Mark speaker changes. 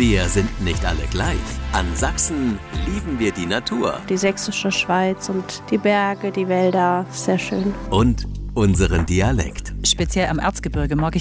Speaker 1: Wir sind nicht alle gleich. An Sachsen lieben wir die Natur.
Speaker 2: Die sächsische Schweiz und die Berge, die Wälder, sehr schön.
Speaker 1: Und unseren Dialekt.
Speaker 3: Speziell am Erzgebirge mag ich